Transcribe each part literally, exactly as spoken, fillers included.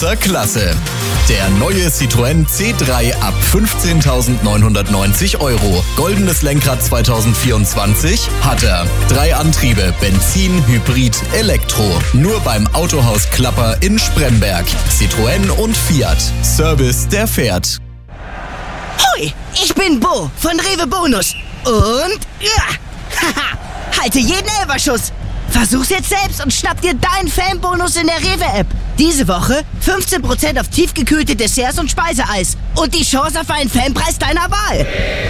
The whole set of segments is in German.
großer Klasse. Der neue Citroën C drei ab fünfzehntausendneunhundertneunzig Euro. Goldenes Lenkrad zwanzig vierundzwanzig hat er. Drei Antriebe, Benzin, Hybrid, Elektro. Nur beim Autohaus Klapper in Spremberg. Citroën und Fiat. Service, der fährt. Hoi, ich bin Bo von Rewe Bonus. Und ja, haha, halte jeden Elferschuss. Versuch's jetzt selbst und schnapp dir deinen Fanbonus in der Rewe-App. Diese Woche fünfzehn Prozent auf tiefgekühlte Desserts und Speiseeis. Und die Chance auf einen Fanpreis deiner Wahl.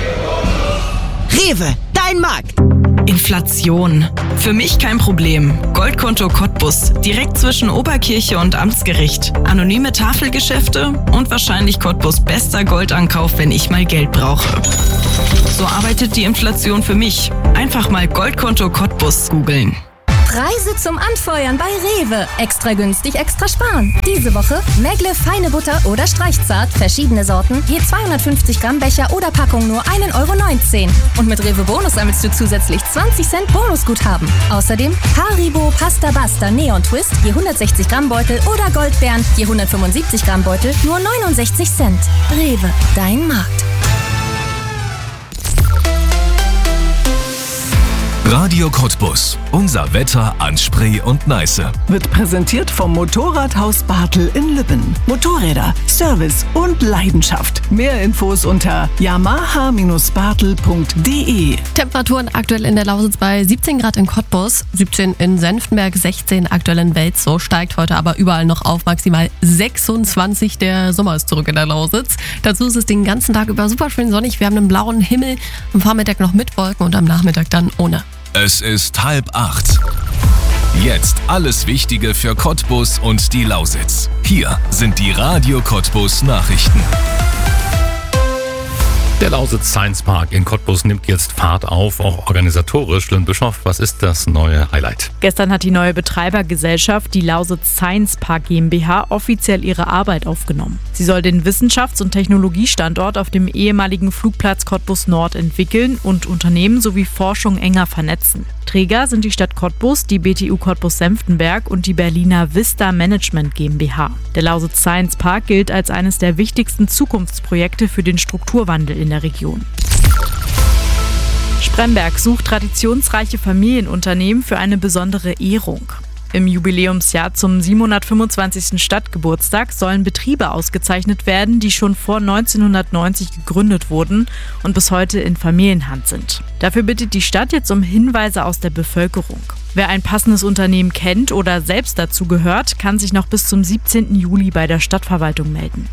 Rewe, dein Markt. Inflation. Für mich kein Problem. Goldkonto Cottbus. Direkt zwischen Oberkirche und Amtsgericht. Anonyme Tafelgeschäfte und wahrscheinlich Cottbus bester Goldankauf, wenn ich mal Geld brauche. So arbeitet die Inflation für mich. Einfach mal Goldkonto Cottbus googeln. Preise zum Anfeuern bei Rewe. Extra günstig, extra sparen. Diese Woche Megle feine Butter oder Streichzart, verschiedene Sorten, je zweihundertfünfzig Gramm Becher oder Packung nur ein Euro neunzehn. Und mit Rewe Bonus sammelst du zusätzlich zwanzig Cent Bonusguthaben. Außerdem Haribo Pasta Basta Neon Twist, je hundertsechzig Gramm Beutel oder Goldbeeren, je hundertfünfundsiebzig Gramm Beutel, nur neunundsechzig Cent. Rewe, dein Markt. Radio Cottbus. Unser Wetter an Spree und Neiße. Wird präsentiert vom Motorradhaus Bartel in Lübben. Motorräder, Service und Leidenschaft. Mehr Infos unter yamaha Bindestrich bartel Punkt de. Temperaturen aktuell in der Lausitz bei siebzehn Grad in Cottbus, siebzehn in Senftenberg, sechzehn aktuell in Welzow, steigt heute aber überall noch auf maximal sechsundzwanzig. Der Sommer ist zurück in der Lausitz. Dazu ist es den ganzen Tag über super schön sonnig. Wir haben einen blauen Himmel, am Vormittag noch mit Wolken und am Nachmittag dann ohne. Es ist halb acht. Jetzt alles Wichtige für Cottbus und die Lausitz. Hier sind die Radio Cottbus Nachrichten. Der Lausitz Science Park in Cottbus nimmt jetzt Fahrt auf, auch organisatorisch. Lynn Bischoff, was ist das neue Highlight? Gestern hat die neue Betreibergesellschaft, die Lausitz Science Park GmbH, offiziell ihre Arbeit aufgenommen. Sie soll den Wissenschafts- und Technologiestandort auf dem ehemaligen Flugplatz Cottbus Nord entwickeln und Unternehmen sowie Forschung enger vernetzen. Träger sind die Stadt Cottbus, die B T U Cottbus Senftenberg und die Berliner Vista Management GmbH. Der Lausitz Science Park gilt als eines der wichtigsten Zukunftsprojekte für den Strukturwandel in der Region. Spremberg sucht traditionsreiche Familienunternehmen für eine besondere Ehrung. Im Jubiläumsjahr zum siebenhundertfünfundzwanzigsten Stadtgeburtstag sollen Betriebe ausgezeichnet werden, die schon vor neunzehnhundertneunzig gegründet wurden und bis heute in Familienhand sind. Dafür bittet die Stadt jetzt um Hinweise aus der Bevölkerung. Wer ein passendes Unternehmen kennt oder selbst dazu gehört, kann sich noch bis zum siebzehnten Juli bei der Stadtverwaltung melden.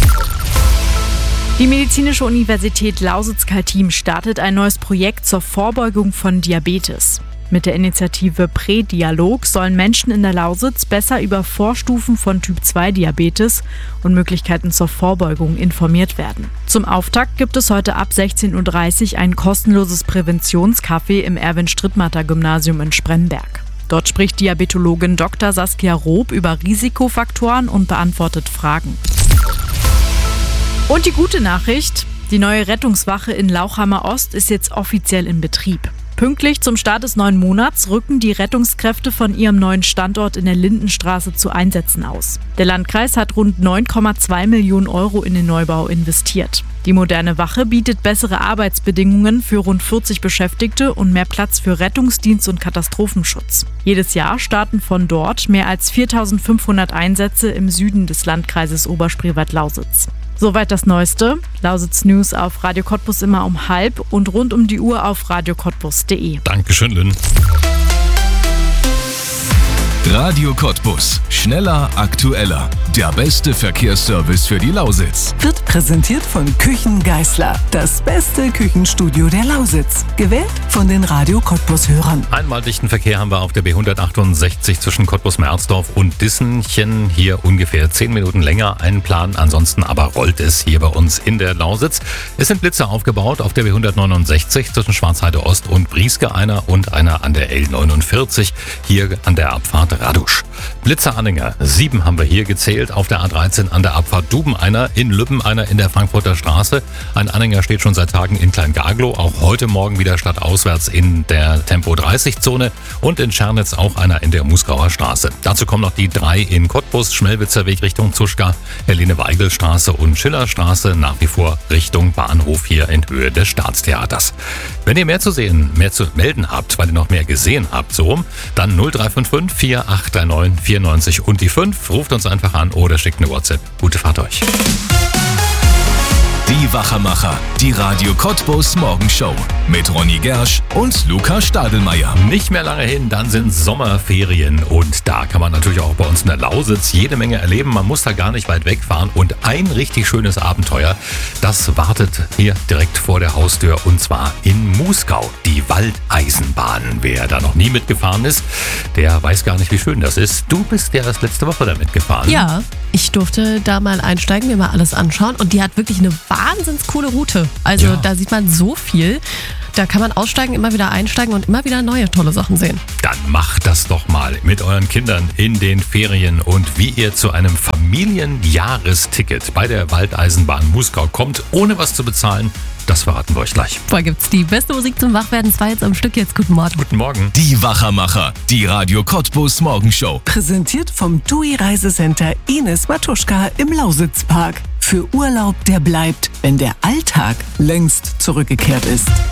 Die Medizinische Universität Lausitz-Kaltim startet ein neues Projekt zur Vorbeugung von Diabetes. Mit der Initiative Prädialog sollen Menschen in der Lausitz besser über Vorstufen von Typ zwei Diabetes und Möglichkeiten zur Vorbeugung informiert werden. Zum Auftakt gibt es heute ab sechzehn Uhr dreißig ein kostenloses Präventionscafé im Erwin-Strittmatter-Gymnasium in Spremberg. Dort spricht Diabetologin Doktor Saskia Roop über Risikofaktoren und beantwortet Fragen. Und die gute Nachricht: Die neue Rettungswache in Lauchhammer Ost ist jetzt offiziell in Betrieb. Pünktlich zum Start des neuen Monats rücken die Rettungskräfte von ihrem neuen Standort in der Lindenstraße zu Einsätzen aus. Der Landkreis hat rund neun Komma zwei Millionen Euro in den Neubau investiert. Die moderne Wache bietet bessere Arbeitsbedingungen für rund vierzig Beschäftigte und mehr Platz für Rettungsdienst und Katastrophenschutz. Jedes Jahr starten von dort mehr als viertausendfünfhundert Einsätze im Süden des Landkreises Oberspreewald-Lausitz. Soweit das Neueste. Lausitz News auf Radio Cottbus immer um halb und rund um die Uhr auf radio cottbus punkt de. Dankeschön, Lynn. Radio Cottbus. Schneller, aktueller. Der beste Verkehrsservice für die Lausitz. Wird präsentiert von Küchen Geißler. Das beste Küchenstudio der Lausitz. Gewählt von den Radio Cottbus-Hörern. Einmal dichten Verkehr haben wir auf der B hundertachtundsechzig zwischen Cottbus-Merzdorf und Dissenchen. Hier ungefähr zehn Minuten länger einplanen. Ansonsten aber rollt es hier bei uns in der Lausitz. Es sind Blitze aufgebaut auf der B hundertneunundsechzig zwischen Schwarzheide Ost und Brieske. Einer und einer an der L neunundvierzig. Hier an der Abfahrt Stadt Radusch. Blitzeranhänger, sieben haben wir hier gezählt auf der A dreizehn an der Abfahrt Duben, einer in Lübben, einer in der Frankfurter Straße. Ein Anhänger steht schon seit Tagen in Kleingaglow, auch heute Morgen wieder stadtauswärts in der Tempo dreißig Zone und in Schernitz auch einer in der Musgrauer Straße. Dazu kommen noch die drei in Cottbus, Schmelwitzer Weg Richtung Zuschka, Helene-Weigel-Straße und Schillerstraße, nach wie vor Richtung Bahnhof hier in Höhe des Staatstheaters. Wenn ihr mehr zu sehen, mehr zu melden habt, weil ihr noch mehr gesehen habt, so rum, dann null drei fünf fünf, vier acht drei neun, vier neun und die fünf. Ruft uns einfach an oder schickt eine WhatsApp. Gute Fahrt euch. Die Wachermacher, die Radio Cottbus Morgenshow mit Ronny Gersch und Luca Stadelmeier. Nicht mehr lange hin, dann sind Sommerferien und da kann man natürlich auch bei uns in der Lausitz jede Menge erleben. Man muss da gar nicht weit wegfahren und ein richtig schönes Abenteuer, das wartet hier direkt vor der Haustür und zwar in Musgau, die Waldeisenbahn. Wer da noch nie mitgefahren ist, der weiß gar nicht, wie schön das ist. Du bist ja erst letzte Woche da mitgefahren. Ja, ich durfte da mal einsteigen, mir mal alles anschauen und die hat wirklich eine wahnsinns coole Route. Also Ja. da sieht man so viel. Da kann man aussteigen, immer wieder einsteigen und immer wieder neue tolle Sachen sehen. Dann macht das doch mal mit euren Kindern in den Ferien und wie ihr zu einem Familienjahresticket bei der Waldeisenbahn Musgau kommt, ohne was zu bezahlen, das verraten wir euch gleich. Vorher gibt's die beste Musik zum Wachwerden. Zwei jetzt am Stück. Jetzt guten Morgen. Guten Morgen. Die Wachermacher, die Radio Cottbus Morgenshow. Präsentiert vom T U I Reisecenter Ines Matuschka im Lausitzpark. Für Urlaub, der bleibt, wenn der Alltag längst zurückgekehrt ist.